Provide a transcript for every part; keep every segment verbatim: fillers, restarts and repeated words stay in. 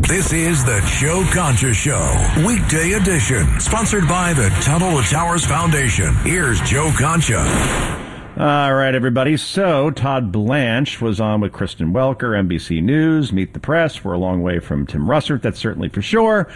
This is the Joe Concha Show, weekday edition, sponsored by the Tunnel to Towers Foundation. Here's Joe Concha. All right, everybody. So Todd Blanche was on with Kristen Welker, N B C News, Meet the Press. We're a long way from Tim Russert, that's certainly for sure.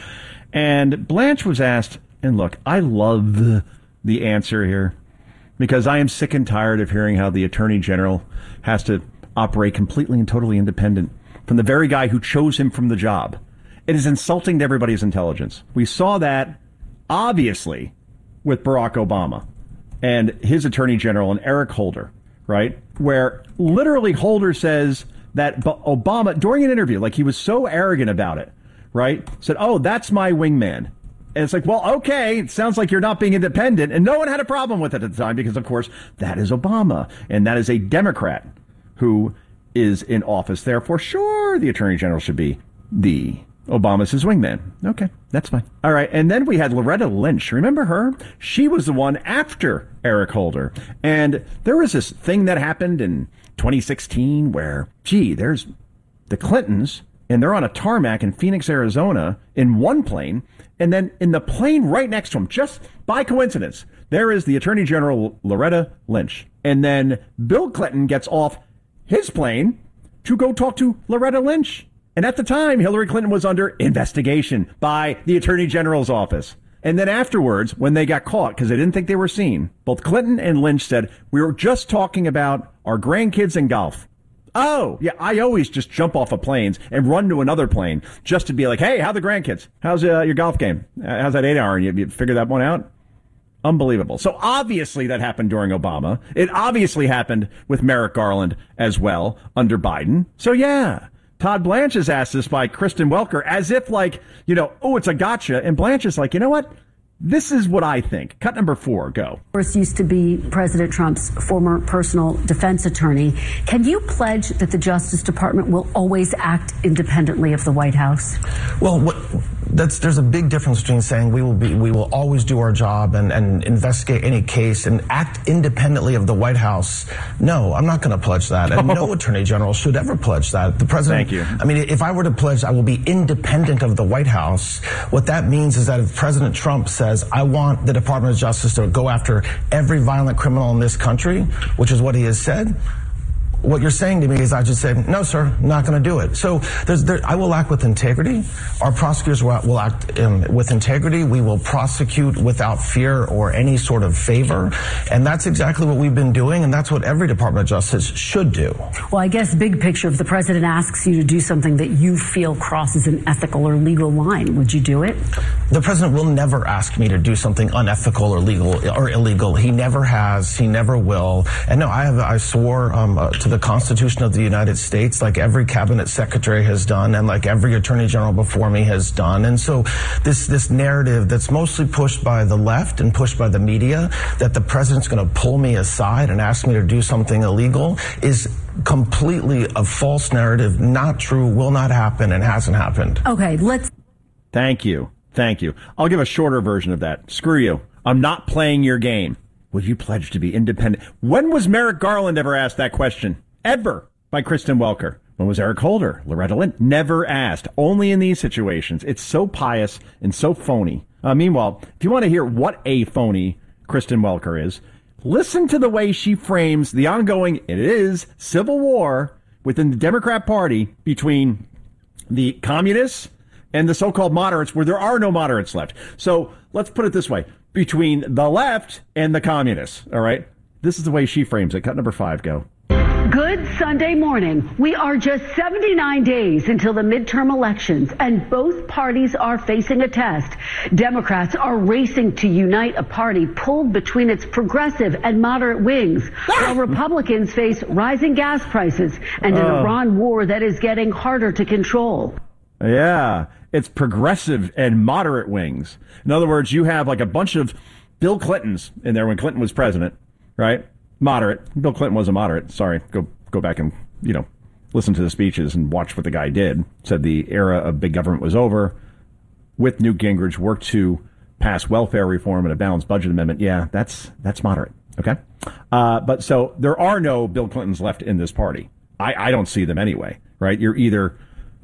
And Blanche was asked, and look, I love the answer here, because I am sick and tired of hearing how the Attorney General has to operate completely and totally independent from the very guy who chose him from the job. It is insulting to everybody's intelligence. We saw that, obviously, with Barack Obama and his Attorney General and Eric Holder, right? Where literally Holder says that Obama, during an interview, like he was so arrogant about it, right? Said, oh, that's my wingman. And it's like, well, okay, it sounds like you're not being independent. And no one had a problem with it at the time because, of course, that is Obama. And that is a Democrat who is in office. Therefore, sure, the Attorney General should be the Obama's his wingman. Okay, that's fine. All right. And then we had Loretta Lynch. Remember her? She was the one after Eric Holder. And there was this thing that happened in twenty sixteen where, gee, there's the Clintons and they're on a tarmac in Phoenix, Arizona in one plane. And then in the plane right next to them, just by coincidence, there is the Attorney General Loretta Lynch. And then Bill Clinton gets off his plane to go talk to Loretta Lynch. And at the time, Hillary Clinton was under investigation by the Attorney General's office. And then afterwards, when they got caught, because they didn't think they were seen, both Clinton and Lynch said, we were just talking about our grandkids and golf. Oh, yeah, I always just jump off of planes and run to another plane just to be like, hey, how are the grandkids? How's uh, your golf game? Uh, how's that eight hour? You, you figure that one out? Unbelievable. So obviously that happened during Obama. It obviously happened with Merrick Garland as well under Biden. So yeah, Todd Blanche is asked this by Kristen Welker as if like, you know, oh, it's a gotcha. And Blanche is like, you know what? This is what I think. Cut number four, go. First used to be President Trump's former personal defense attorney. Can you pledge that the Justice Department will always act independently of the White House? Well, what, that's there's a big difference between saying we will be we will always do our job and, and investigate any case and act independently of the White House. No, I'm not going to pledge that, and no attorney general should ever pledge that. The president. Thank you. I mean, if I were to pledge, I will be independent of the White House. What that means is that if President Trump says, I want the Department of Justice to go after every violent criminal in this country, which is what he has said, what you're saying to me is I just said, no, sir, not going to do it. So there's, there, I will act with integrity. Our prosecutors will, will act um, with integrity. We will prosecute without fear or any sort of favor. And that's exactly what we've been doing. And that's what every Department of Justice should do. Well, I guess big picture, if the president asks you to do something that you feel crosses an ethical or legal line, would you do it? The president will never ask me to do something unethical or legal or illegal. He never has. He never will. And no, I have, I swore um, uh, to the Constitution of the United States, like every cabinet secretary has done and like every attorney general before me has done. And so this this narrative that's mostly pushed by the left and pushed by the media that the president's going to pull me aside and ask me to do something illegal is completely a false narrative, not true, will not happen, and hasn't happened. Okay, let's. Thank you. Thank you. I'll give a shorter version of that. Screw you. I'm not playing your game. Would you pledge to be independent? When was Merrick Garland ever asked that question? Ever. By Kristen Welker. When was Eric Holder? Loretta Lynch? Never asked. Only in these situations. It's so pious and so phony. Uh, meanwhile, if you want to hear what a phony Kristen Welker is, listen to the way she frames the ongoing, it is, civil war within the Democrat Party between the communists and the so-called moderates, where there are no moderates left. So let's put it this way. Between the left and the communists, all right? This is the way she frames it. Cut number five, go. Good Sunday morning. We are just seventy-nine days until the midterm elections, and both parties are facing a test. Democrats are racing to unite a party pulled between its progressive and moderate wings, while Republicans face rising gas prices and an uh, Iran war that is getting harder to control. Yeah, it's progressive and moderate wings. In other words, you have like a bunch of Bill Clintons in there when Clinton was president, right? Moderate. Bill Clinton was a moderate. Sorry. Go go back and, you know, listen to the speeches and watch what the guy did. Said the era of big government was over. With Newt Gingrich, worked to pass welfare reform and a balanced budget amendment. Yeah, that's that's moderate. Okay. Uh, but so there are no Bill Clintons left in this party. I, I don't see them anyway, right? You're either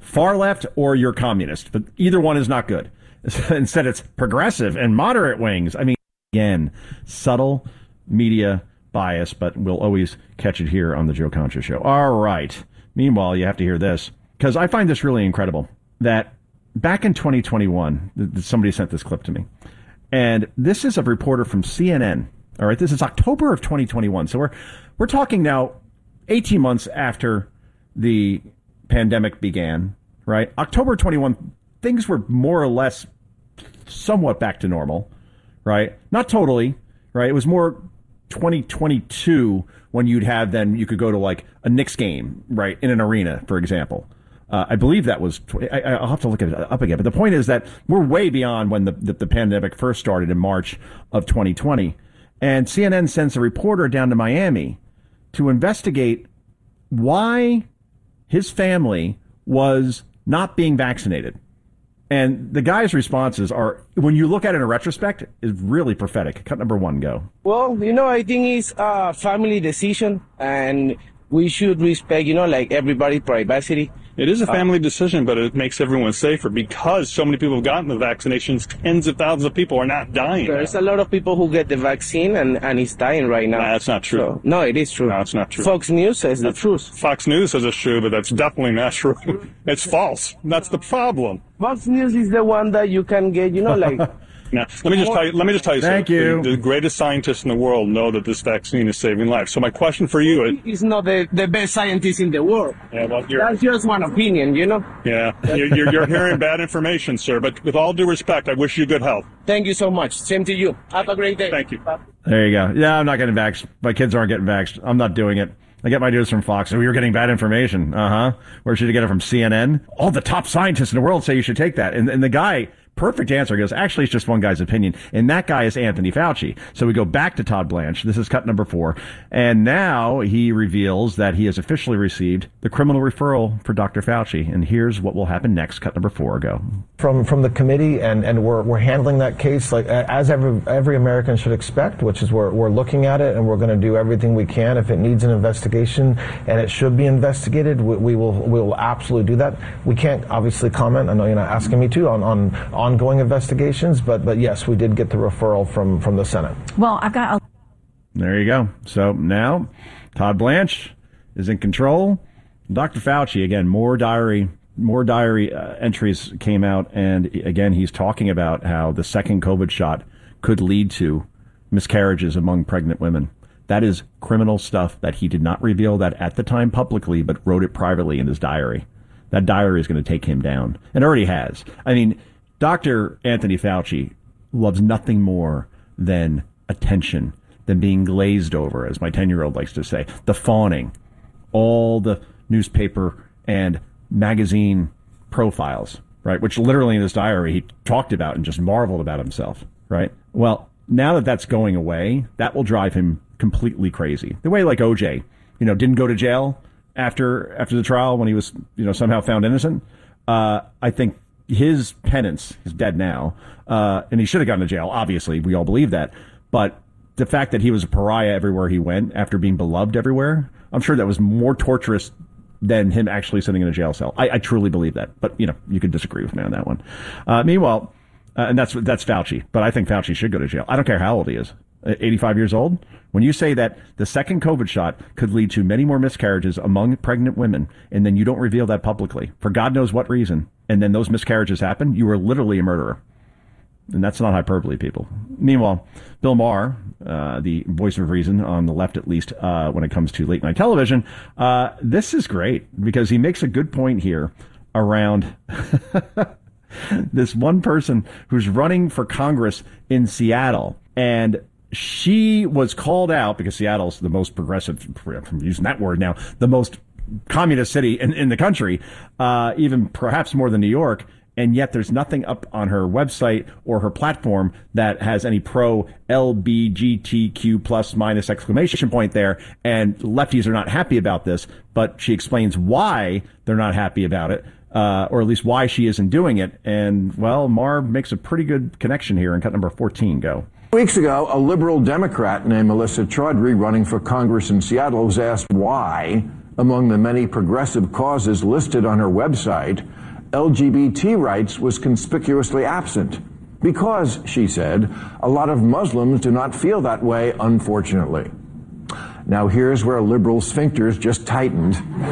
far left or you're communist, but either one is not good. Instead, it's progressive and moderate wings. I mean, again, subtle media bias, but we'll always catch it here on the Joe Concha Show. All right. Meanwhile, you have to hear this, because I find this really incredible, that back in twenty twenty-one, somebody sent this clip to me, and this is a reporter from C N N. All right, this is October of twenty twenty-one. So we're we're talking now eighteen months after the pandemic began, right? October twenty-one, things were more or less somewhat back to normal, right? Not totally, right? It was more twenty twenty-two when you'd have then you could go to like a Knicks game, right, in an arena, for example. Uh, I believe that was, I, I'll have to look it up again. But the point is that we're way beyond when the, the, the pandemic first started in March of twenty twenty. And C N N sends a reporter down to Miami to investigate why his family was not being vaccinated. And the guy's responses are, when you look at it in retrospect, is really prophetic. Cut number one, go. Well, you know, I think it's a family decision, and we should respect, you know, like everybody's privacy. It is a family uh, decision, but it makes everyone safer because so many people have gotten the vaccinations. Tens of thousands of people are not dying. There's a lot of people who get the vaccine and, and is dying right now. Nah, that's not true. So, no, it is true. No, it's not true. Fox News says that's, the truth. Fox News says it's true, but that's definitely not true. It's false. That's the problem. Fox News is the one that you can get, you know, like... Now, let me just tell you, let me just tell you Thank something. you. The, the greatest scientists in the world know that this vaccine is saving lives. So my question for you is... He's not the, the best scientist in the world. Yeah, well, you're, That's just one opinion, you know? Yeah, you're, you're, you're hearing bad information, sir. But with all due respect, I wish you good health. Thank you so much. Same to you. Have a great day. Thank you. Bye. There you go. Yeah, I'm not getting vaxxed. My kids aren't getting vaxxed. I'm not doing it. I get my news from Fox. We were getting bad information. Uh-huh. Where should you get it from? C N N? All the top scientists in the world say you should take that. And, and the guy... Perfect answer. He goes, actually, it's just one guy's opinion. And that guy is Anthony Fauci. So we go back to Todd Blanche. This is cut number four. And now he reveals that he has officially received the criminal referral for Doctor Fauci. And here's what will happen next. Cut number four. Go. From from the committee, and, and we're we're handling that case like as every every American should expect, which is we're we're looking at it and we're going to do everything we can. If it needs an investigation and it should be investigated, we, we will we will absolutely do that. We can't obviously comment. I know you're not asking me to on on. on ongoing investigations, but but yes, we did get the referral from, from the Senate. Well, I've got a... There you go. So now Todd Blanche is in control. Doctor Fauci, again, more diary, more diary uh, entries came out, and again, he's talking about how the second COVID shot could lead to miscarriages among pregnant women. That is criminal stuff that he did not reveal that at the time publicly, but wrote it privately in his diary. That diary is going to take him down, and already has. I mean, Doctor Anthony Fauci loves nothing more than attention, than being glazed over, as my ten-year-old likes to say, the fawning, all the newspaper and magazine profiles, right, which literally in his diary he talked about and just marveled about himself, right? Well, now that that's going away, that will drive him completely crazy. The way like O J, you know, didn't go to jail after after the trial when he was, you know, somehow found innocent. Uh, I think his penance is dead now, uh, and he should have gone to jail. Obviously, we all believe that. But the fact that he was a pariah everywhere he went after being beloved everywhere, I'm sure that was more torturous than him actually sitting in a jail cell. I, I truly believe that. But, you know, you could disagree with me on that one. Uh, meanwhile, uh, and that's that's Fauci. But I think Fauci should go to jail. I don't care how old he is. eighty-five years old? When you say that the second COVID shot could lead to many more miscarriages among pregnant women, and then you don't reveal that publicly, for God knows what reason, and then those miscarriages happen, you are literally a murderer. And that's not hyperbole, people. Meanwhile, Bill Maher, uh, the voice of reason on the left, at least, uh, when it comes to late night television, uh, this is great because he makes a good point here around this one person who's running for Congress in Seattle. And she was called out because Seattle's the most progressive, I'm using that word now, the most communist city in, in the country, uh, even perhaps more than New York. And yet there's nothing up on her website or her platform that has any pro L B G T Q plus minus exclamation point there. And lefties are not happy about this, but she explains why they're not happy about it, uh, or at least why she isn't doing it. And, well, Maher makes a pretty good connection here in cut number fourteen. Go. Weeks ago, a liberal Democrat named Melissa Chaudhry, running for Congress in Seattle, was asked why Among the many progressive causes listed on her website, L G B T rights was conspicuously absent because, she said, a lot of Muslims do not feel that way, unfortunately. Now here's where liberal sphincters just tightened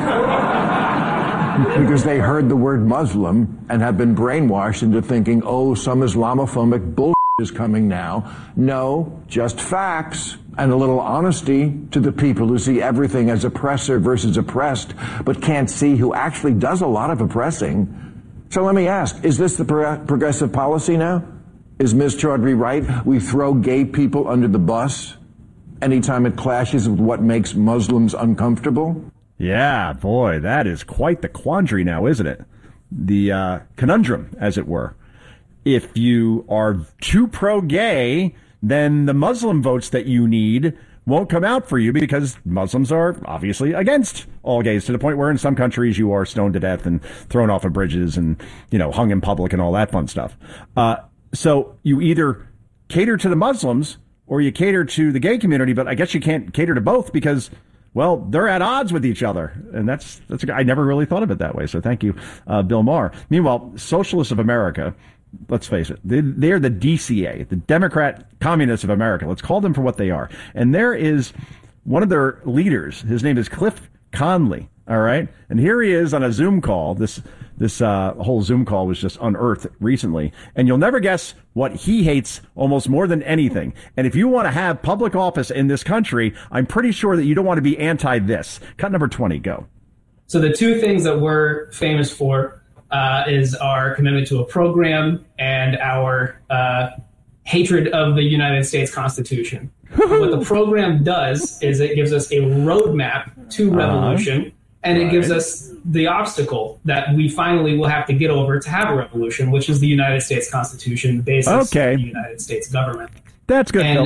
because they heard the word Muslim and have been brainwashed into thinking, oh, some Islamophobic bullshit is coming now. No, just facts. And a little honesty to the people who see everything as oppressor versus oppressed, but can't see who actually does a lot of oppressing. So let me ask, is this the pro- progressive policy now? Is Miz Chaudhry right? We throw gay people under the bus anytime it clashes with what makes Muslims uncomfortable? Yeah, boy, that is quite the quandary now, isn't it? The uh, conundrum, as it were. If you are too pro-gay, then the Muslim votes that you need won't come out for you because Muslims are obviously against all gays, to the point where in some countries you are stoned to death and thrown off of bridges and, you know, hung in public and all that fun stuff. Uh, so you either cater to the Muslims or you cater to the gay community, but I guess you can't cater to both because, well, they're at odds with each other. And that's, that's, I never really thought of it that way. So thank you, uh, Bill Maher. Meanwhile, Socialists of America, let's face it, they, they're the D C A, the Democrat Communists of America. Let's call them for what they are. And there is one of their leaders. His name is Cliff Conley. All right. And here he is on a Zoom call. This this uh, whole Zoom call was just unearthed recently. And you'll never guess what he hates almost more than anything. And if you want to have public office in this country, I'm pretty sure that you don't want to be anti this. Cut number twenty, go. So the two things that we're famous for Uh, is our commitment to a program and our uh, hatred of the United States Constitution. What the program does is it gives us a roadmap to revolution, uh, and right. It gives us the obstacle that we finally will have to get over to have a revolution, which is the United States Constitution, the basis okay. of the United States government. That's good. And, no.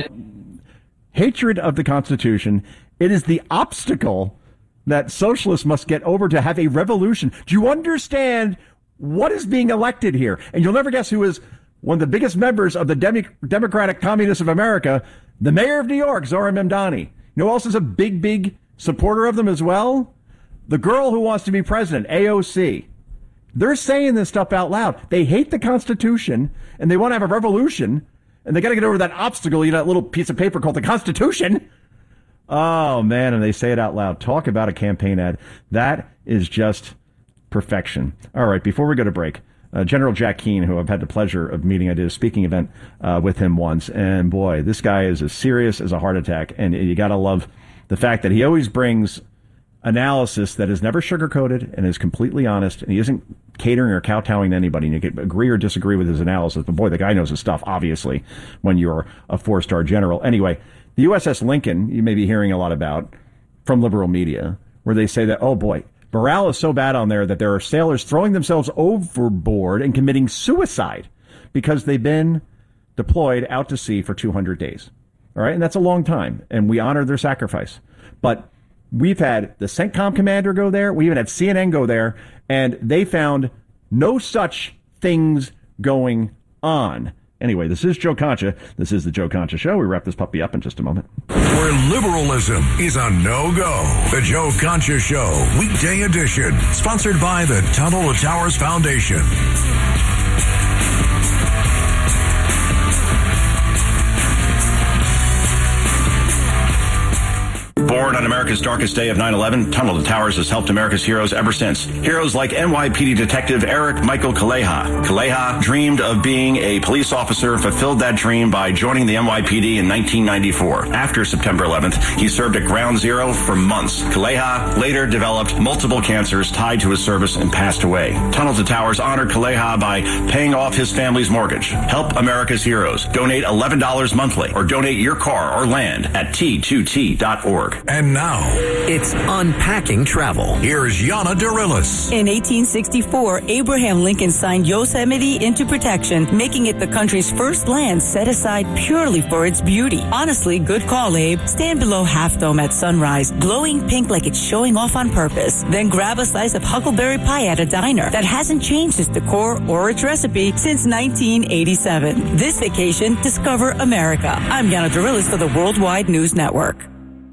Hatred of the Constitution. It is the obstacle that socialists must get over to have a revolution. Do you understand what is being elected here? And you'll never guess who is one of the biggest members of the Demi- Democratic Communists of America, the mayor of New York, Zohran Mamdani. You know who else is a big, big supporter of them as well? The girl who wants to be president, A O C. They're saying this stuff out loud. They hate the Constitution, and they want to have a revolution, and they got to get over that obstacle, you know, that little piece of paper called the Constitution. Oh, man, and they say it out loud. Talk about a campaign ad. That is just perfection. All right, before we go to break, uh, General Jack Keane, who I've had the pleasure of meeting, I did a speaking event uh, with him once, and boy, this guy is as serious as a heart attack, and you got to love the fact that he always brings analysis that is never sugar-coated and is completely honest, and he isn't catering or kowtowing to anybody, and you can agree or disagree with his analysis, but boy, the guy knows his stuff, obviously, when you're a four-star general. Anyway, the U S S Lincoln, you may be hearing a lot about from liberal media, where they say that, oh boy, morale is so bad on there that there are sailors throwing themselves overboard and committing suicide because they've been deployed out to sea for two hundred days. All right. And that's a long time. And we honor their sacrifice. But we've had the CENTCOM commander go there. We even had C N N go there. And they found no such things going on. Anyway, this is Joe Concha. This is the Joe Concha Show. We wrap this puppy up in just a moment. Where liberalism is a no-go. The Joe Concha Show, weekday edition. Sponsored by the Tunnel to Towers Foundation. Born on America's darkest day of nine eleven, Tunnel to Towers has helped America's heroes ever since. Heroes like N Y P D detective Eric Michael Kaleha. Kaleha dreamed of being a police officer, fulfilled that dream by joining the N Y P D in nineteen ninety-four. After September eleventh, he served at Ground Zero for months. Kaleha later developed multiple cancers tied to his service and passed away. Tunnel to Towers honored Kaleha by paying off his family's mortgage. Help America's heroes. Donate eleven dollars monthly or donate your car or land at T two T dot org. And now, it's Unpacking Travel. Here's Yana Darilis. In eighteen sixty-four, Abraham Lincoln signed Yosemite into protection, making it the country's first land set aside purely for its beauty. Honestly, good call, Abe. Stand below Half Dome at sunrise, glowing pink like it's showing off on purpose. Then grab a slice of huckleberry pie at a diner that hasn't changed its decor or its recipe since nineteen eighty-seven. This vacation, discover America. I'm Yana Darilis for the Worldwide News Network.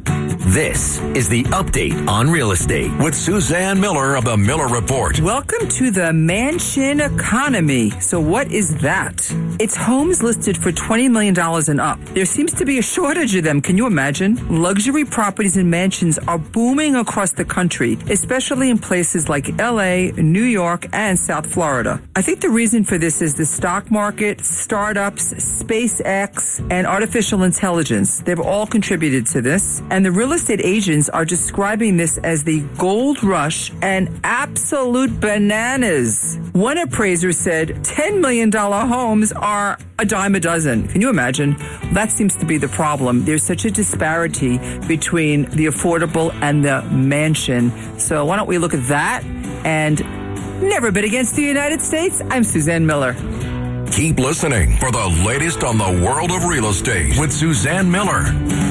This is the Update on Real Estate with Suzanne Miller of the Miller Report. Welcome to the mansion economy. So what is that? It's homes listed for twenty million dollars and up. There seems to be a shortage of them. Can you imagine? Luxury properties and mansions are booming across the country, especially in places like L A, New York, and South Florida. I think the reason for this is the stock market, startups, SpaceX, and artificial intelligence. They've all contributed to this. And the real estate agents are describing this as the gold rush and absolute bananas. One appraiser said ten million dollars homes are a dime a dozen. Can you imagine? That seems to be the problem. There's such a disparity between the affordable and the mansion. So why don't we look at that and never bid against the United States? I'm Suzanne Miller. Keep listening for the latest on the world of real estate with Suzanne Miller.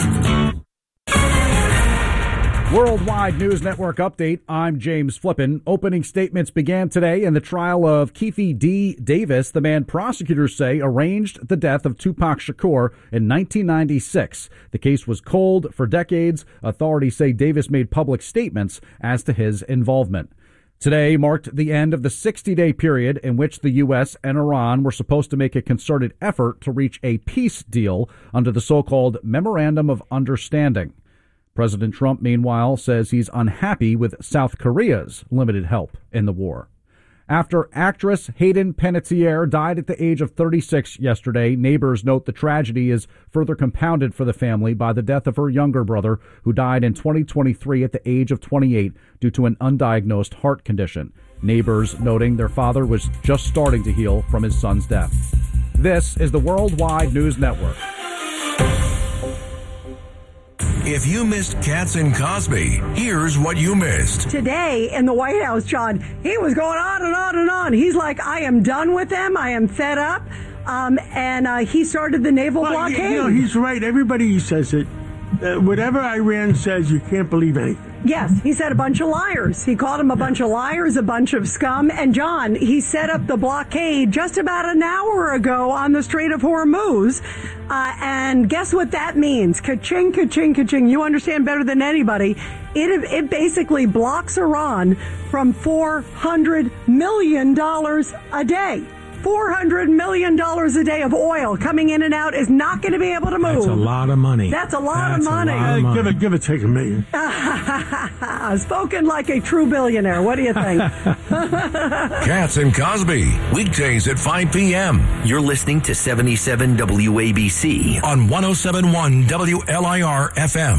Worldwide News Network update. I'm James Flippin. Opening statements began today in the trial of Keefe D. Davis, the man prosecutors say arranged the death of Tupac Shakur in nineteen ninety-six. The case was cold for decades. Authorities say Davis made public statements as to his involvement. Today marked the end of the sixty-day period in which the U S and Iran were supposed to make a concerted effort to reach a peace deal under the so-called Memorandum of Understanding. President Trump, meanwhile, says he's unhappy with South Korea's limited help in the war. After actress Hayden Panettiere died at the age of thirty-six yesterday, neighbors note the tragedy is further compounded for the family by the death of her younger brother, who died in twenty twenty-three at the age of twenty-eight due to an undiagnosed heart condition. Neighbors noting their father was just starting to heal from his son's death. This is the Worldwide News Network. If you missed Katz and Cosby, here's what you missed. Today in the White House, John, he was going on and on and on. He's like, I am done with them. I am fed up. Um, and uh, he started the naval well, blockade. You know, he's right. Everybody says it. Uh, whatever Iran says, you can't believe anything. Yes, he said a bunch of liars. He called them a bunch of liars, a bunch of scum. And John, he set up the blockade just about an hour ago on the Strait of Hormuz. Uh, and guess what that means? Ka-ching, ka-ching, ka-ching. You understand better than anybody. It it basically blocks Iran from four hundred million dollars a day. four hundred million dollars a day of oil coming in and out is not going to be able to move. That's a lot of money. That's a lot That's of money. A lot of money. Give it, give it, take a million. Spoken like a true billionaire. What do you think? Katz and Cosby, weekdays at five p.m. You're listening to seventy-seven W A B C on one oh seven point one W L I R F M.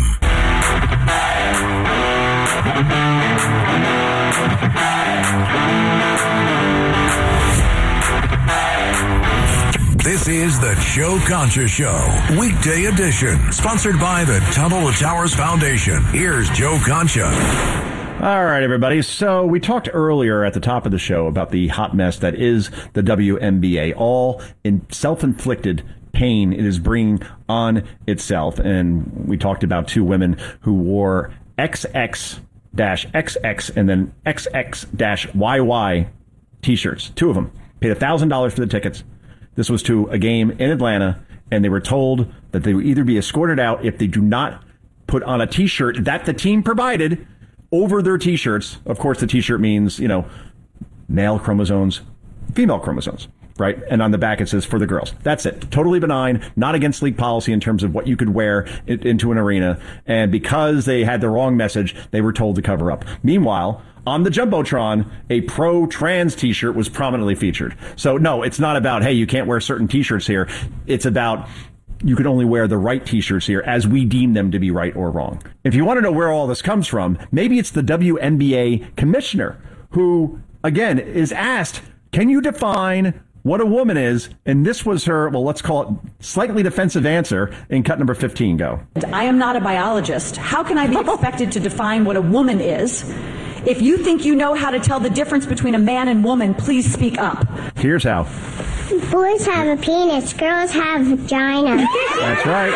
This is the Joe Concha Show, weekday edition, sponsored by the Tunnel to Towers Foundation. Here's Joe Concha. All right, everybody. So we talked earlier at the top of the show about the hot mess that is the W N B A, all in self-inflicted pain it is bringing on itself. And we talked about two women who wore X X X X and then X X Y Y t-shirts, two of them, paid one thousand dollars for the tickets. This was to a game in Atlanta, and they were told that they would either be escorted out if they do not put on a T-shirt that the team provided over their T-shirts. Of course, the T-shirt means, you know, male chromosomes, female chromosomes, right? And on the back it says for the girls. That's it. Totally benign, not against league policy in terms of what you could wear it, into an arena. And because they had the wrong message, they were told to cover up. Meanwhile, on the Jumbotron, a pro-trans T-shirt was prominently featured. So, no, it's not about, hey, you can't wear certain T-shirts here. It's about you can only wear the right T-shirts here as we deem them to be right or wrong. If you want to know where all this comes from, maybe it's the W N B A commissioner who, again, is asked, can you define what a woman is? And this was her, well, let's call it slightly defensive answer in cut number fifteen. Go. I am not a biologist. How can I be expected to define what a woman is? If you think you know how to tell the difference between a man and woman, please speak up. Here's how. Boys have a penis, girls have a vagina. That's right.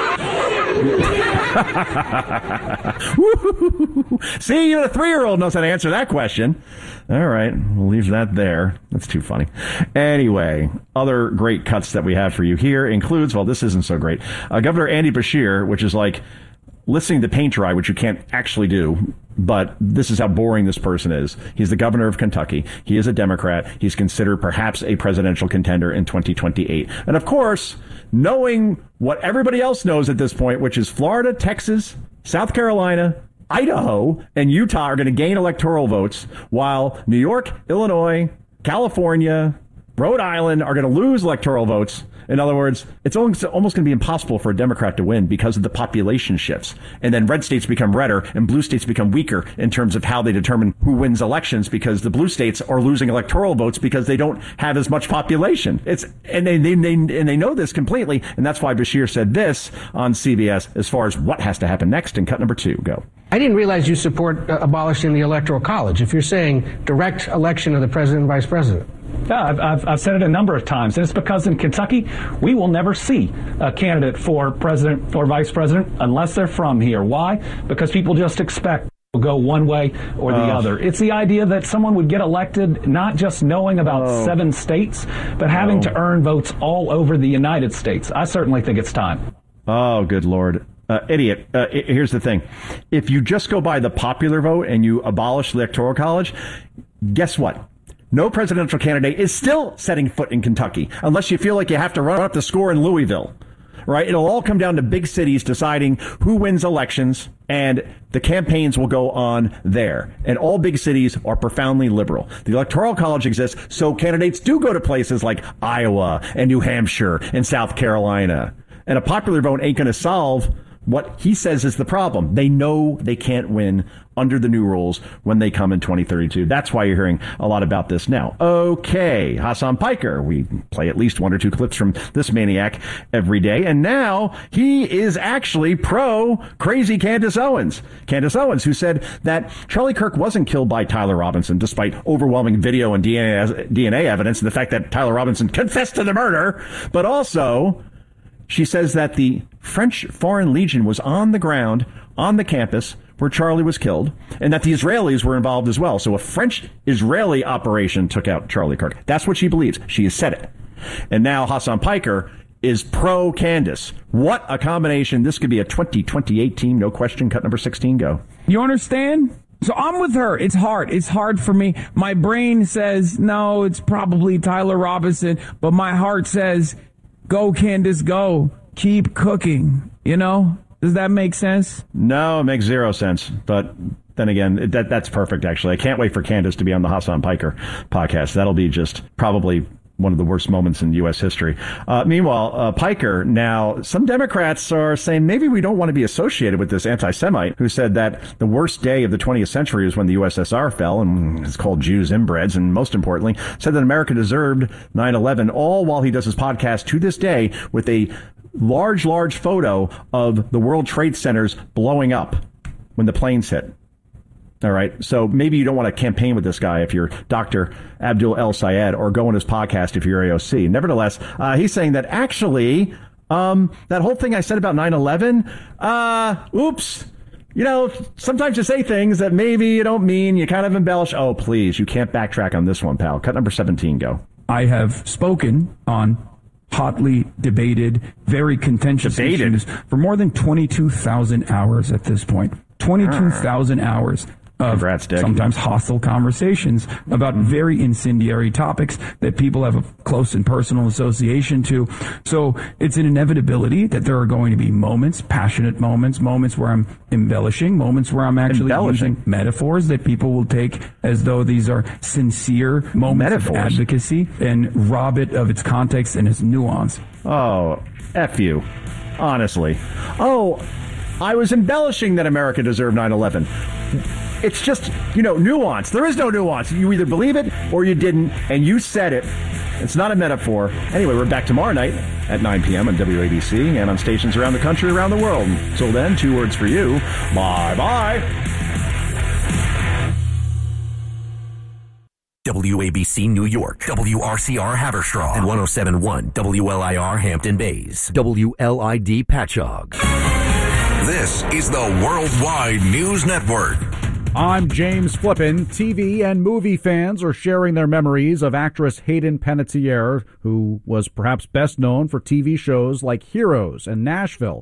See, even a three-year-old knows how to answer that question. All right, we'll leave that there. That's too funny. Anyway, other great cuts that we have for you here includes, well, this isn't so great, uh, Governor Andy Beshear, which is like listening to paint dry, which you can't actually do, but this is how boring this person is. He's the governor of Kentucky. He is a Democrat. He's considered perhaps a presidential contender in twenty twenty-eight. And of course, knowing what everybody else knows at this point, which is Florida, Texas, South Carolina, Idaho, and Utah are going to gain electoral votes, while New York, Illinois, California, Rhode Island are going to lose electoral votes. In other words, it's almost, almost going to be impossible for a Democrat to win because of the population shifts. And then red states become redder and blue states become weaker in terms of how they determine who wins elections, because the blue states are losing electoral votes because they don't have as much population. It's and they, they, they and they know this completely. And that's why Bashir said this on C B S as far as what has to happen next. In cut number two, go. I didn't realize you support uh, abolishing the Electoral College. If you're saying direct election of the president and vice president. Yeah, I've, I've, I've said it a number of times, and it's because in Kentucky, we will never see a candidate for president or vice president unless they're from here. Why? Because people just expect to go one way or the oh. other. It's the idea that someone would get elected not just knowing about oh. seven states, but having oh. to earn votes all over the United States. I certainly think it's time. Oh, good Lord. Uh, idiot. Uh, here's the thing. If you just go by the popular vote and you abolish the Electoral College, guess what? No presidential candidate is still setting foot in Kentucky unless you feel like you have to run up the score in Louisville, right? It'll all come down to big cities deciding who wins elections, and the campaigns will go on there. And all big cities are profoundly liberal. The Electoral College exists so candidates do go to places like Iowa and New Hampshire and South Carolina. And a popular vote ain't going to solve what he says is the problem. They know they can't win under the new rules when they come in twenty thirty-two. That's why you're hearing a lot about this now. Okay, Hasan Piker. We play at least one or two clips from this maniac every day. And now he is actually pro crazy Candace Owens. Candace Owens, who said that Charlie Kirk wasn't killed by Tyler Robinson, despite overwhelming video and D N A, D N A evidence and the fact that Tyler Robinson confessed to the murder. But also, she says that the French Foreign Legion was on the ground, on the campus where Charlie was killed, and that the Israelis were involved as well. So a French-Israeli operation took out Charlie Kirk. That's what she believes. She has said it. And now Hasan Piker is pro-Candace. What a combination. This could be a twenty twenty-eight team. No question. Cut number sixteen, go. You understand? So I'm with her. It's hard. It's hard for me. My brain says, no, it's probably Tyler Robinson, but my heart says, go, Candace, go. Keep cooking. You know? Does that make sense? No, it makes zero sense. But then again, that that's perfect, actually. I can't wait for Candace to be on the Hasan Piker podcast. That'll be just probably one of the worst moments in U S history. Uh, meanwhile, uh, Piker, now, some Democrats are saying maybe we don't want to be associated with this anti-Semite who said that the worst day of the twentieth century was when the U S S R fell, and it's called Jews inbreds, and most importantly, said that America deserved nine eleven, all while he does his podcast to this day with a large, large photo of the World Trade Centers blowing up when the planes hit. All right. So maybe you don't want to campaign with this guy if you're Doctor Abdul El Sayed, or go on his podcast if you're A O C. Nevertheless, uh, he's saying that actually um, that whole thing I said about nine eleven, uh, oops, you know, sometimes you say things that maybe you don't mean. You kind of embellish. Oh, please. You can't backtrack on this one, pal. Cut number seventeen, go. I have spoken on hotly debated, very contentious debated. issues for more than twenty-two thousand hours at this point. twenty-two thousand hours of Congrats, sometimes hostile conversations about very incendiary topics that people have a close and personal association to. So it's an inevitability that there are going to be moments, passionate moments, moments where I'm embellishing, moments where I'm actually using metaphors that people will take as though these are sincere moments metaphors. of advocacy, and rob it of its context and its nuance. Oh, F you. Honestly. Oh, I was embellishing that America deserved nine eleven. It's just, you know, nuance. There is no nuance. You either believe it or you didn't, and you said it. It's not a metaphor. Anyway, we're back tomorrow night at nine p.m. on W A B C and on stations around the country, around the world. Until then, two words for you. Bye-bye. W A B C New York, W R C R Haverstraw, and one oh seven point one W L I R Hampton Bays, W L I D Patchogue. This is the Worldwide News Network. I'm James Flippin. T V and movie fans are sharing their memories of actress Hayden Panettiere, who was perhaps best known for T V shows like Heroes and Nashville.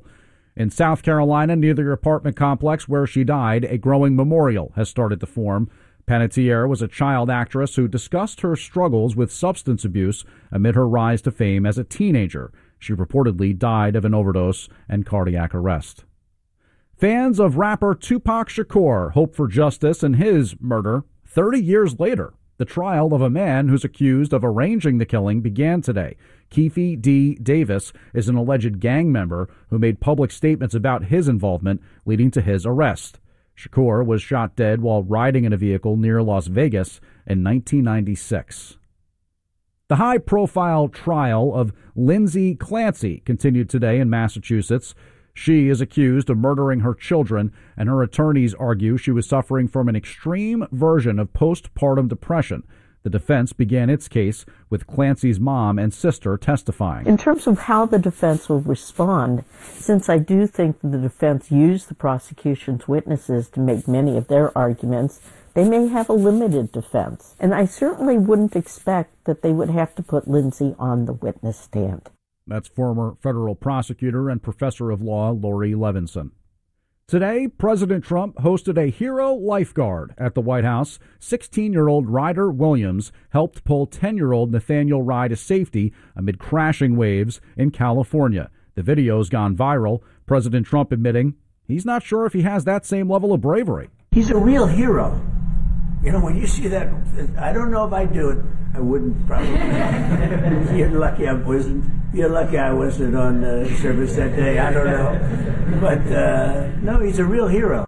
In South Carolina, near the apartment complex where she died, a growing memorial has started to form. Panettiere was a child actress who discussed her struggles with substance abuse amid her rise to fame as a teenager. She reportedly died of an overdose and cardiac arrest. Fans of rapper Tupac Shakur hope for justice in his murder thirty years later. The trial of a man who's accused of arranging the killing began today. Keefe D. Davis is an alleged gang member who made public statements about his involvement, leading to his arrest. Shakur was shot dead while riding in a vehicle near Las Vegas in nineteen ninety-six. The high-profile trial of Lindsay Clancy continued today in Massachusetts. She is accused of murdering her children, and her attorneys argue she was suffering from an extreme version of postpartum depression. The defense began its case with Clancy's mom and sister testifying. In terms of how the defense will respond, since I do think the defense used the prosecution's witnesses to make many of their arguments, they may have a limited defense. And I certainly wouldn't expect that they would have to put Lindsay on the witness stand. That's former federal prosecutor and professor of law Lori Levinson. Today, President Trump hosted a hero lifeguard at the White House. sixteen-year-old Ryder Williams helped pull ten-year-old Nathaniel Rye to safety amid crashing waves in California. The video's gone viral. President Trump admitting he's not sure if he has that same level of bravery. He's a real hero. You know, when you see that, I don't know if I'd do it. I wouldn't probably. You're lucky I wasn't. You're lucky I wasn't on uh, service that day. I don't know. But, uh, no, he's a real hero.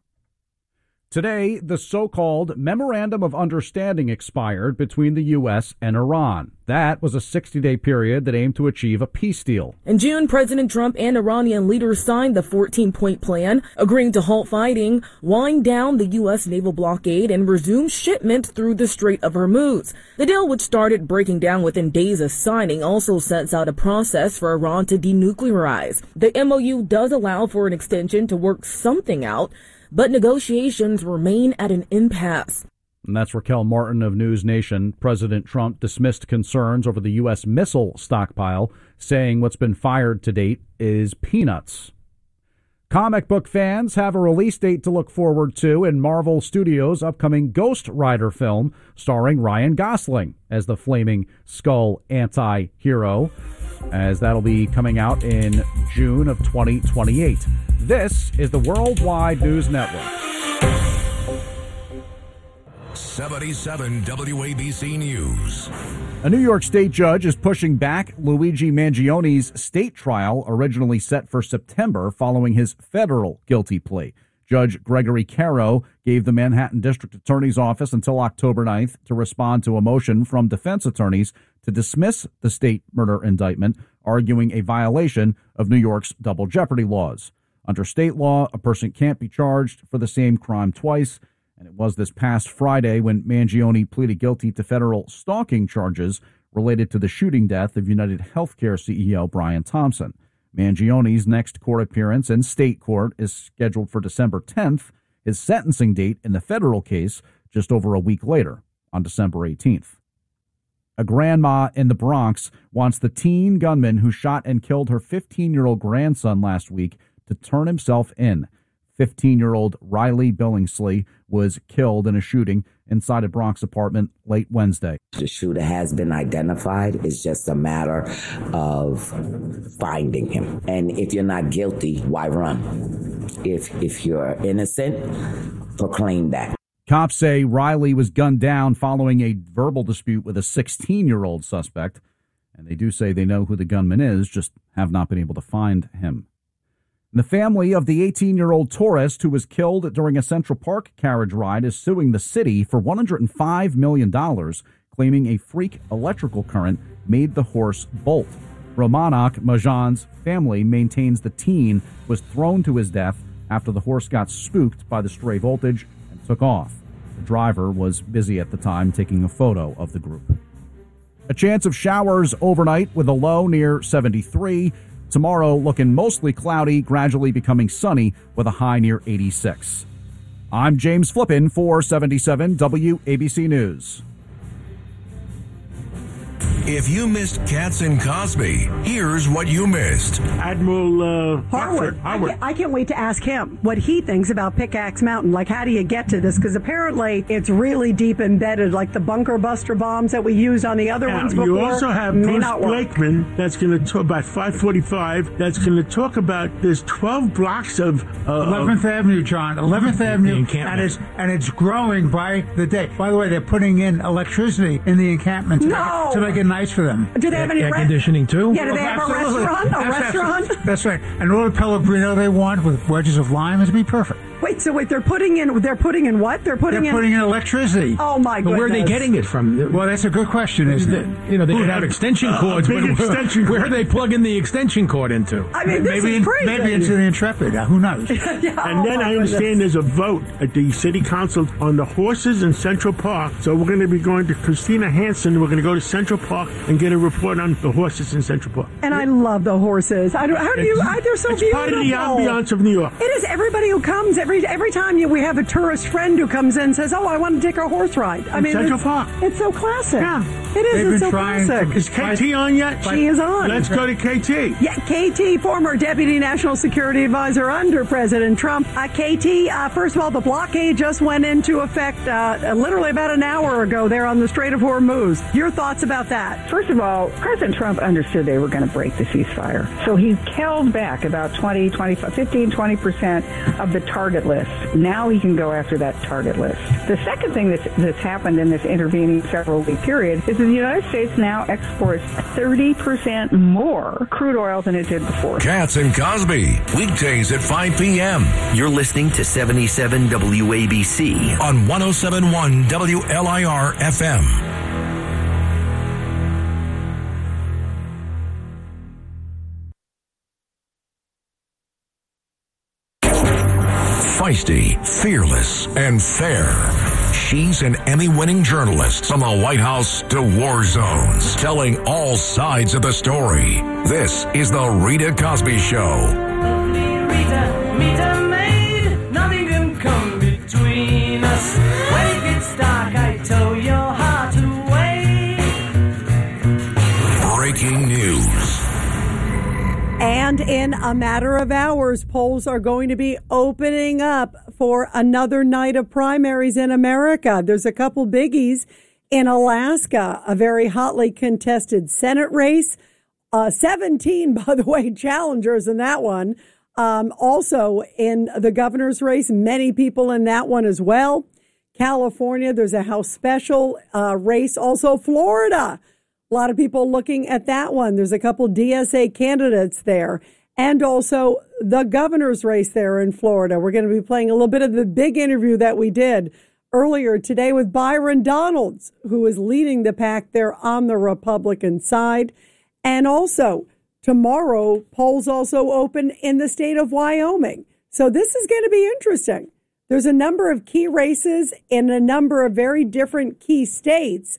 Today, the so-called Memorandum of Understanding expired between the U S and Iran. That was a sixty-day period that aimed to achieve a peace deal. In June, President Trump and Iranian leaders signed the fourteen-point plan, agreeing to halt fighting, wind down the U S naval blockade, and resume shipment through the Strait of Hormuz. The deal, which started breaking down within days of signing, also sets out a process for Iran to denuclearize. The M O U does allow for an extension to work something out, but negotiations remain at an impasse. And that's Raquel Martin of News Nation. President Trump dismissed concerns over the U S missile stockpile, saying what's been fired to date is peanuts. Comic book fans have a release date to look forward to in Marvel Studios' upcoming Ghost Rider film, starring Ryan Gosling as the Flaming Skull anti-hero, as that'll be coming out in June of twenty twenty-eight. This is the Worldwide News Network. seventy-seven W A B C News. A New York State judge is pushing back Luigi Mangioni's state trial, originally set for September following his federal guilty plea. Judge Gregory Caro gave the Manhattan District Attorney's Office until October ninth to respond to a motion from defense attorneys to dismiss the state murder indictment, arguing a violation of New York's double jeopardy laws. Under state law, a person can't be charged for the same crime twice, and it was this past Friday when Mangione pleaded guilty to federal stalking charges related to the shooting death of United Healthcare C E O Brian Thompson. Mangione's next court appearance in state court is scheduled for December tenth, his sentencing date in the federal case just over a week later, on December eighteenth. A grandma in the Bronx wants the teen gunman who shot and killed her fifteen-year-old grandson last week to turn himself in. fifteen-year-old Riley Billingsley was killed in a shooting inside a Bronx apartment late Wednesday. The shooter has been identified. It's just a matter of finding him. And if you're not guilty, why run? If if you're innocent, proclaim that. Cops say Riley was gunned down following a verbal dispute with a sixteen-year-old suspect. And they do say they know who the gunman is, just have not been able to find him. The family of the eighteen-year-old tourist who was killed during a Central Park carriage ride is suing the city for one hundred five million dollars, claiming a freak electrical current made the horse bolt. Romanak Majan's family maintains the teen was thrown to his death after the horse got spooked by the stray voltage and took off. The driver was busy at the time taking a photo of the group. A chance of showers overnight with a low near seventy-three. Tomorrow looking mostly cloudy, gradually becoming sunny with a high near eighty-six. I'm James Flippin for seventy-seven W A B C News. If you missed Katz and Cosby, here's what you missed. Admiral uh, Harwood. I can't, I can't wait to ask him what he thinks about Pickaxe Mountain. Like, how do you get to this? Because apparently it's really deep embedded, like the bunker buster bombs that we used on the other Now, ones before. you also have may Bruce not work. Blakeman that's going to talk about five forty-five. That's going to talk about there's twelve blocks of uh, eleventh Avenue, John. eleventh Avenue, encampment. and it's and it's growing by the day. By the way, they're putting in electricity in the encampment to, No! make, to make it nice for them. Do they have any air re- conditioning too? Yeah, do they have a restaurant? A That's restaurant? absolutely- That's right. And all the Pellegrino they want with wedges of lime is be perfect. Wait, so wait, they're putting in, they're putting in what? They're putting They're in... putting in electricity. Oh, my But goodness. where are they getting it from? Well, that's a good question, isn't it? You know, they could have extension cords, but where, where are they plugging the extension cord into? I mean, this maybe is crazy. maybe into the Intrepid. Uh, who knows? Yeah, And oh then my I understand goodness. there's a vote at the city council on the horses in Central Park. So we're going to be going to Christina Hansen. We're going to go to Central Park and get a report on the horses in Central Park. And I love the horses. I don't, how do you? I, they're so it's beautiful. part of the ambiance of New York. It is. Everybody who comes every every time you, we have a tourist friend who comes in and says, "Oh, I want to take a horse ride." I In mean, Central it's, Park. it's so classic. Yeah. It is. They've it's been so trying classic. to- Is K T on yet? She is on. Let's go to K T. Yeah, K T, former Deputy National Security Advisor under President Trump. Uh, K T, uh, first of all, the blockade just went into effect uh, literally about an hour ago there on the Strait of Hormuz. Your thoughts about that? First of all, President Trump understood they were going to break the ceasefire. So he held back about twenty, twenty-five, fifteen, twenty percent of the target list. Now he can go after that target list. The second thing that's, that's happened in this intervening several week period is that the United States now exports thirty percent more crude oil than it did before. Katz and Cosby, weekdays at five p.m. You're listening to seventy-seven W A B C on one oh seven point one W L I R F M. Feisty, fearless, and fair. She's an Emmy-winning journalist from the White House to war zones, telling all sides of the story. This is the Rita Cosby Show. Rita, Rita maid, nothing can come between us. When it gets dark, I tow your heart away. Breaking news. And in a matter of hours, polls are going to be opening up for another night of primaries in America. There's a couple biggies in Alaska, a very hotly contested Senate race. Uh, seventeen, by the way, challengers in that one. Um, also in the governor's race, many people in that one as well. California, there's a House special uh, race. Also Florida. A lot of people looking at that one. There's a couple D S A candidates there. And also the governor's race there in Florida. We're going to be playing a little bit of the big interview that we did earlier today with Byron Donalds, who is leading the pack there on the Republican side. And also tomorrow, polls also open in the state of Wyoming. So this is going to be interesting. There's a number of key races in a number of very different key states.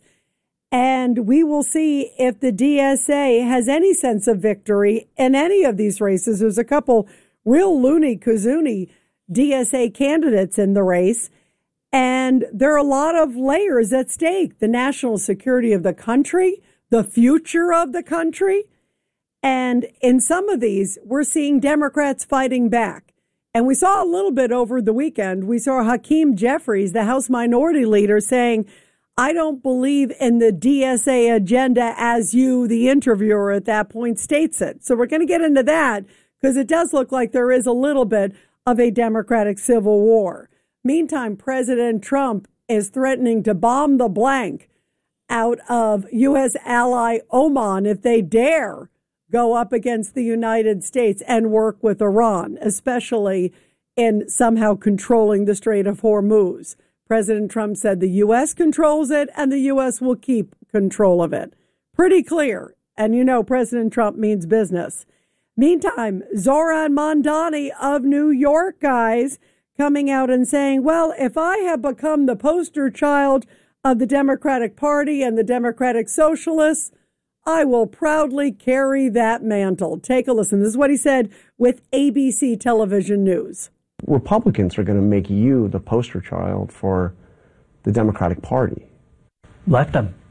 And we will see if the D S A has any sense of victory in any of these races. There's a couple real loony kazoonie D S A candidates in the race. And there are a lot of layers at stake. The national security of the country, the future of the country. And in some of these, we're seeing Democrats fighting back. And we saw a little bit over the weekend. We saw Hakeem Jeffries, the House Minority Leader, saying, I don't believe in the D S A agenda as you, the interviewer at that point, states it. So we're going to get into that because it does look like there is a little bit of a Democratic civil war. Meantime, President Trump is threatening to bomb the blank out of U S ally Oman if they dare go up against the United States and work with Iran, especially in somehow controlling the Strait of Hormuz. President Trump said the U S controls it and the U S will keep control of it. Pretty clear. And you know, President Trump means business. Meantime, Zohran Mamdani of New York, guys, coming out and saying, well, if I have become the poster child of the Democratic Party and the Democratic Socialists, I will proudly carry that mantle. Take a listen. This is what he said with A B C Television News. Republicans are going to make you the poster child for the Democratic Party. Let them.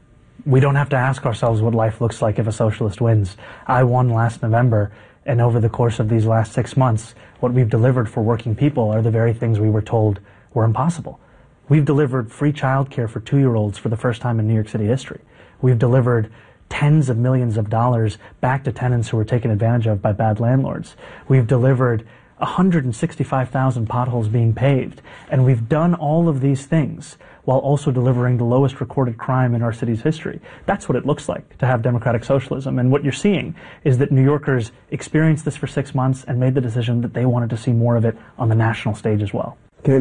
we don't have to ask ourselves what life looks like if a socialist wins. I won last November, and over the course of these last six months, what we've delivered for working people are the very things we were told were impossible. We've delivered free childcare for two-year-olds for the first time in New York City history. We've delivered tens of millions of dollars back to tenants who were taken advantage of by bad landlords. We've delivered one hundred sixty-five thousand potholes being paved. And we've done all of these things while also delivering the lowest recorded crime in our city's history. That's what it looks like to have democratic socialism. And what you're seeing is that New Yorkers experienced this for six months and made the decision that they wanted to see more of it on the national stage as well.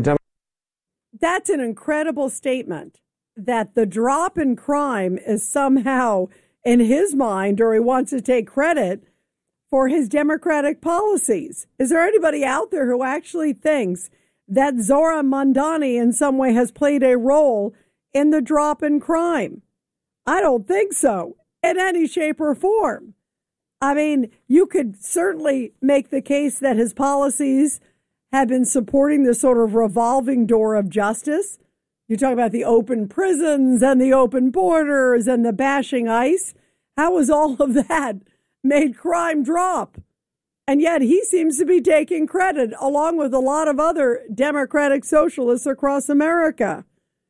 That's an incredible statement, that the drop in crime is somehow, in his mind, or he wants to take credit for his democratic policies. Is there anybody out there who actually thinks that Zohran Mamdani in some way has played a role in the drop in crime? I don't think so, in any shape or form. I mean, you could certainly make the case that his policies have been supporting this sort of revolving door of justice. You talk about the open prisons and the open borders and the bashing ICE. How has all of that made crime drop? And yet he seems to be taking credit, along with a lot of other democratic socialists across America.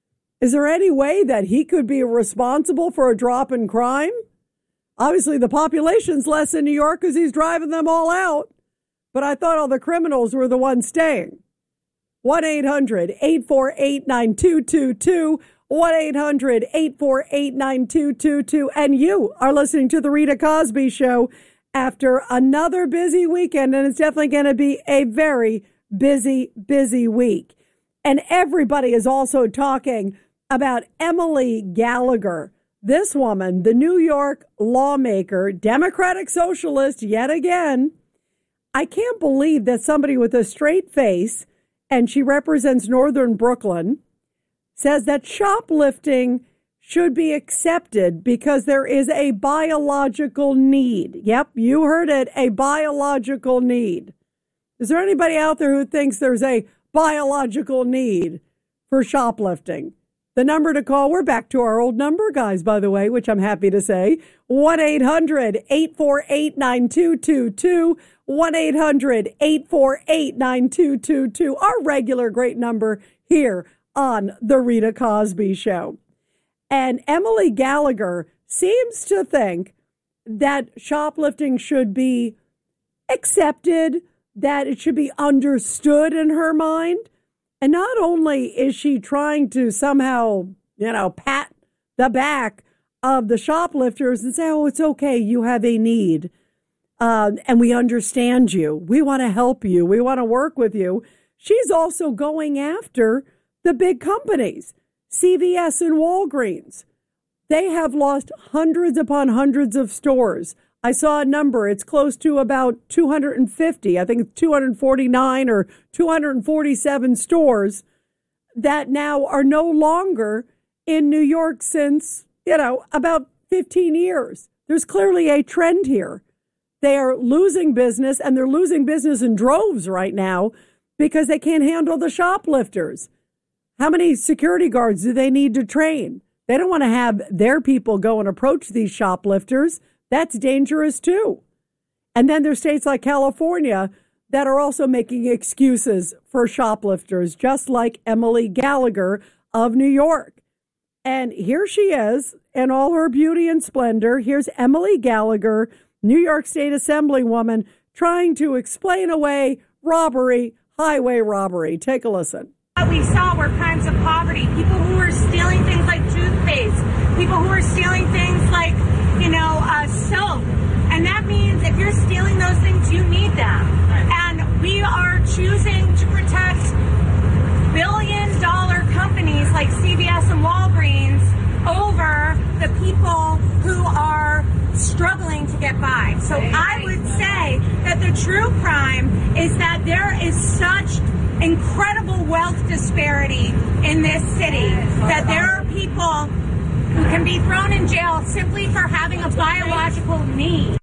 Is there any way that he could be responsible for a drop in crime? Obviously, the population's less in New York because he's driving them all out. But I thought all the criminals were the ones staying. one eight hundred eight four eight nine two two two. one eight hundred eight four eight nine two two two. And you are listening to The Rita Cosby Show after another busy weekend. And it's definitely going to be a very busy, busy week. And everybody is also talking about Emily Gallagher. This woman, the New York lawmaker, Democratic socialist yet again. I can't believe that somebody with a straight face, and she represents Northern Brooklyn, says that shoplifting should be accepted because there is a biological need. Yep, you heard it, a biological need. Is there anybody out there who thinks there's a biological need for shoplifting? The number to call, we're back to our old number, guys, by the way, which I'm happy to say, one eight hundred eight four eight nine two two two, one eight hundred eight four eight nine two two two, our regular great number here on The Rita Cosby Show. And Emily Gallagher seems to think that shoplifting should be accepted, that it should be understood in her mind. And not only is she trying to somehow, you know, pat the back of the shoplifters and say, oh, it's okay, you have a need. Uh, and we understand you. We want to help you. We want to work with you. She's also going after the big companies, C V S and Walgreens. They have lost hundreds upon hundreds of stores. I saw a number. It's close to about two hundred fifty. I think it's two hundred forty-nine or two hundred forty-seven stores that now are no longer in New York since, you know, about fifteen years. There's clearly a trend here. They are losing business, and they're losing business in droves right now because they can't handle the shoplifters. How many security guards do they need to train? They don't want to have their people go and approach these shoplifters. That's dangerous, too. And then there's states like California that are also making excuses for shoplifters, just like Emily Gallagher of New York. And here she is in all her beauty and splendor. Here's Emily Gallagher, New York State Assemblywoman, trying to explain away robbery, highway robbery. Take a listen. What we saw were crimes of poverty, people who were stealing things like toothpaste, people who were stealing things like, you know, uh, soap. And that means if you're stealing those things, you need them. And we are choosing to protect billion dollar companies like C V S and Walgreens over the people who are struggling to get by. So I would say that the true crime is that there is such incredible wealth disparity in this city that there are people who can be thrown in jail simply for having a biological need.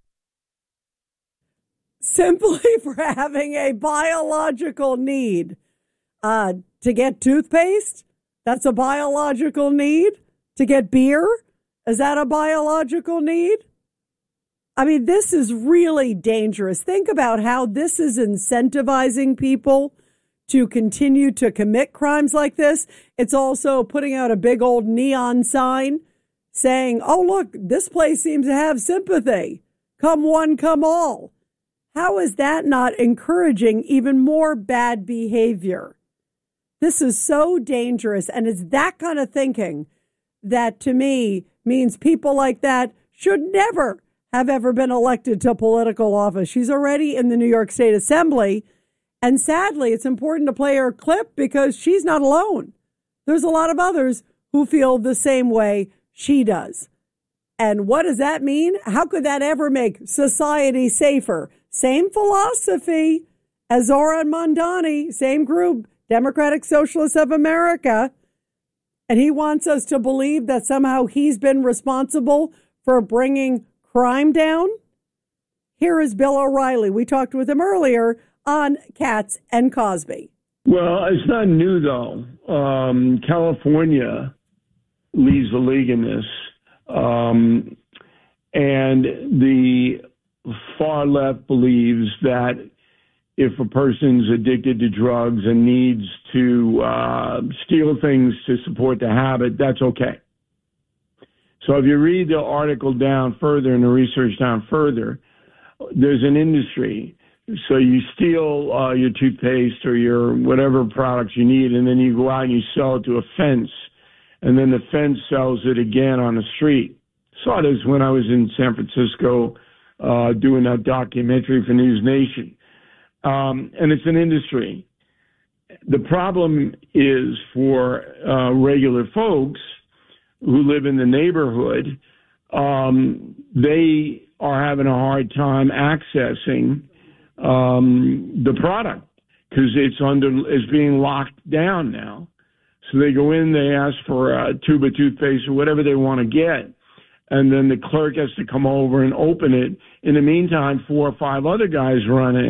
Simply for having a biological need. Uh, to get toothpaste, that's a biological need. To get beer, Is that a biological need? I mean, this is really dangerous. Think about how this is incentivizing people to continue to commit crimes like this. It's also putting out a big old neon sign saying, oh, look, this place seems to have sympathy. Come one, come all. How is that not encouraging even more bad behavior? This is so dangerous, and it's that kind of thinking that, to me, means people like that should never have ever been elected to political office. She's already in the New York State Assembly, and sadly, it's important to play her clip because she's not alone. There's a lot of others who feel the same way she does. And what does that mean? How could that ever make society safer? Same philosophy as Zoran Mondani, same group, Democratic Socialists of America. And he wants us to believe that somehow he's been responsible for bringing crime down. Here is Bill O'Reilly. We talked with him earlier on Katz and Cosby. Well, it's not new, though. Um, California leads the league in this. Um, and the far left believes that if a person's addicted to drugs and needs to uh, steal things to support the habit, that's okay. So if you read the article down further and the research down further, there's an industry. So you steal uh, your toothpaste or your whatever products you need, and then you go out and you sell it to a fence, and then the fence sells it again on the street. Saw this when I was in San Francisco uh, doing a documentary for News Nation. Um, and it's an industry. The problem is for uh, regular folks who live in the neighborhood, um, they are having a hard time accessing um, the product because it's under it's being locked down now. So they go in, they ask for a tube of toothpaste or whatever they want to get, and then the clerk has to come over and open it. In the meantime, four or five other guys run it.